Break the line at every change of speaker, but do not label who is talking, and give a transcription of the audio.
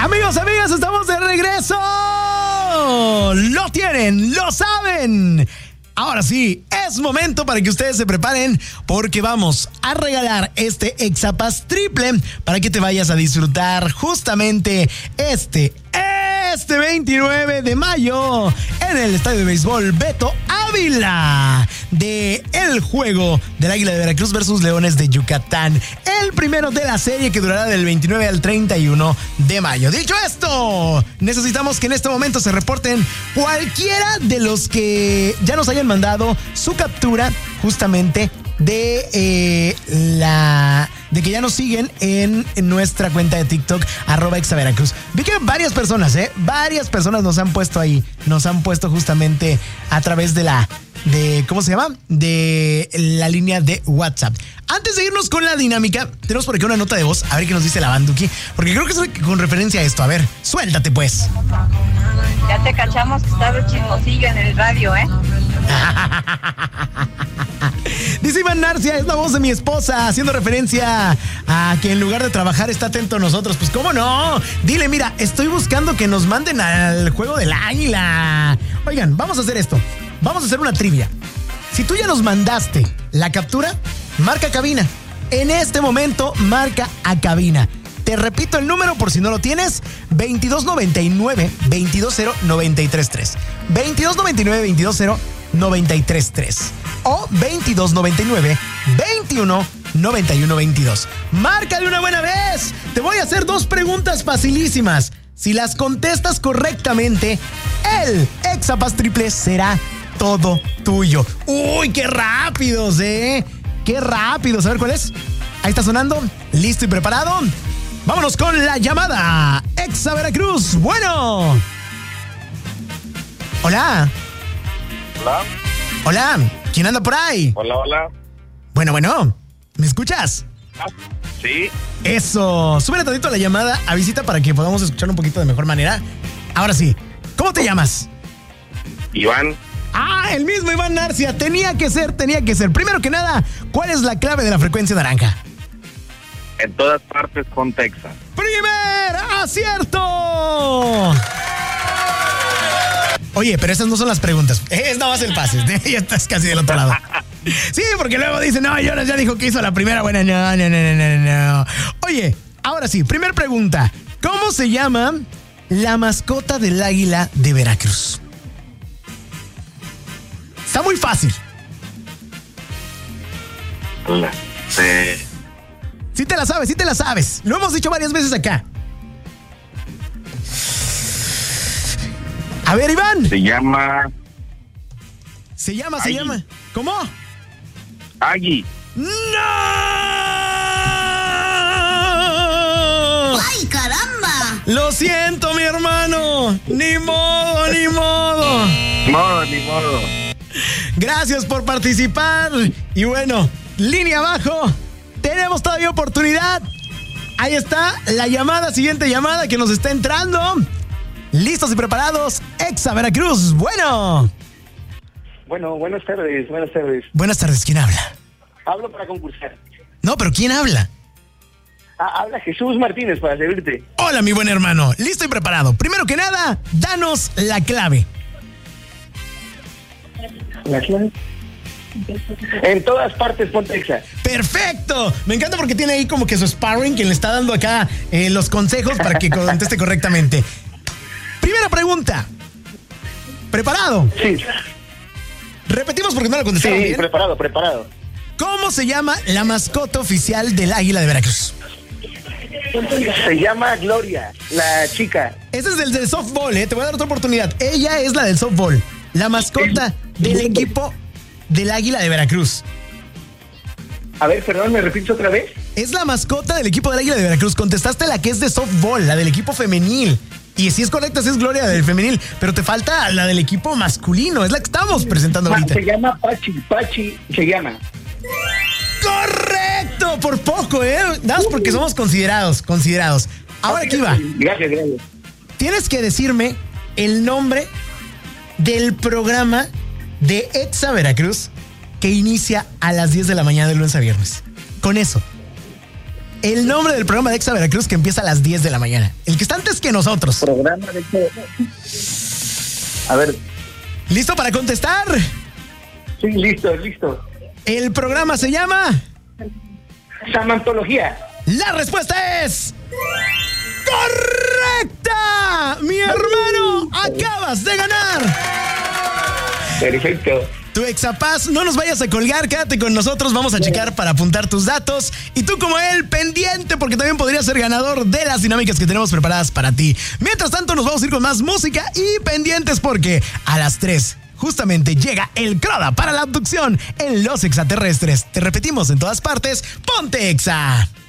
Amigos, amigas, estamos de regreso. Lo tienen, lo saben. Ahora sí, es momento para que ustedes se preparen porque vamos a regalar este Exapass triple para que te vayas a disfrutar justamente este 29 de mayo en el Estadio de Béisbol Beto Ávila de el juego del Águila de Veracruz versus Leones de Yucatán, el primero de la serie que durará del 29 al 31 de mayo. Dicho esto, necesitamos que en este momento se reporten cualquiera de los que ya nos hayan mandado su captura justamente de que ya nos siguen en nuestra cuenta de TikTok @exaveracruz. Vi que varias personas nos han puesto ahí, nos han puesto justamente a través de ¿cómo se llama? De la línea de WhatsApp. Antes de irnos con la dinámica, tenemos por aquí una nota de voz, a ver qué nos dice la Banduki, porque creo que es con referencia a esto. A ver, suéltate pues.
Ya te cachamos que estás de chismosillo en el radio, ¿eh?
Dice Iván Narcia, es la voz de mi esposa, haciendo referencia a que en lugar de trabajar está atento a nosotros. Pues cómo no, dile, mira, estoy buscando que nos manden al juego del Águila. Oigan, vamos a hacer esto, vamos a hacer una trivia. Si tú ya nos mandaste la captura, marca cabina. En este momento, marca a cabina. Te repito el número por si no lo tienes: 2299-220-933. 2299-220-933 o 2299-219122. Marca de una buena vez. Te voy a hacer 2 preguntas facilísimas. Si las contestas correctamente, el Exapass triple será todo tuyo. ¡Uy, qué rápidos, qué rápidos! A ver cuál es. Ahí está sonando. ¿Listo y preparado? Vámonos con la llamada. Exa Veracruz. Bueno. Hola.
Hola.
Hola. ¿Quién anda por ahí?
Hola, hola.
Bueno. ¿Me escuchas?
Sí.
Eso. Súbele tantito a la llamada a visita para que podamos escuchar un poquito de mejor manera. Ahora sí. ¿Cómo te llamas?
Iván.
Ah, el mismo Iván Narcia. Tenía que ser. Primero que nada, ¿cuál es la clave de la frecuencia naranja?
En todas partes con Texas.
¡Primer acierto! Oye, pero esas no son las preguntas. Es nada más el pase. Ya estás casi del otro lado. Sí, porque luego dicen, no, Jonas ya dijo que hizo la primera. Bueno, no. Oye, ahora sí, primer pregunta. ¿Cómo se llama la mascota del Águila de Veracruz? Está muy fácil. Sí te la sabes. Lo hemos dicho varias veces acá. A ver, Iván.
Se llama.
¿Cómo?
Agui.
¡No!
¡Ay, caramba!
Lo siento, mi hermano. Ni modo.
Ni modo.
Gracias por participar. Y bueno, línea abajo. Tenemos todavía oportunidad. Ahí está la siguiente llamada que nos está entrando. ¿Listos y preparados? Exa Veracruz. Bueno,
buenas tardes.
Buenas tardes, ¿quién habla?
Hablo para concursar.
No, pero ¿quién habla?
Habla Jesús Martínez para servirte.
Hola, mi buen hermano. Listo y preparado. Primero que nada, danos la clave.
¿La clave? En todas partes con Texas.
¡Perfecto! Me encanta porque tiene ahí como que su sparring, quien le está dando acá los consejos para que conteste correctamente. Primera pregunta. ¿Preparado?
Sí.
Repetimos porque no la contestaron bien.
Preparado.
¿Cómo se llama la mascota oficial del Águila de Veracruz?
Se llama Gloria, la chica.
Ese es el del softball, Te voy a dar otra oportunidad. Ella es la del softball. La mascota del equipo del Águila de Veracruz.
A ver, perdón, ¿me repites otra vez?
Es la mascota del equipo del Águila de Veracruz. Contestaste la que es de softball, la del equipo femenil. Y si es correcta, sí es Gloria del femenil, pero te falta la del equipo masculino. Es la que estamos presentando ahorita.
Se llama Pachi se llama.
¡Correcto! Por poco, Nada más porque somos considerados. Ahora aquí va.
Gracias.
Tienes que decirme el nombre del programa de Exa Veracruz que inicia a las 10 de la mañana de lunes a viernes. Con eso. El nombre del programa de Exa Veracruz que empieza a las 10 de la mañana. El que está antes que nosotros.
Programa de qué. A ver.
¿Listo para contestar?
Sí, listo.
El programa se llama
Samantología.
La respuesta es ¡correcta! Mi hermano, acabas de ganar.
Perfecto.
Tu Exapaz, no nos vayas a colgar, quédate con nosotros, vamos a checar para apuntar tus datos. Y tú como él, pendiente, porque también podrías ser ganador de las dinámicas que tenemos preparadas para ti. Mientras tanto, nos vamos a ir con más música y pendientes porque a las 3 justamente llega el CRODA para la abducción en los extraterrestres. Te repetimos en todas partes, ponte Exa.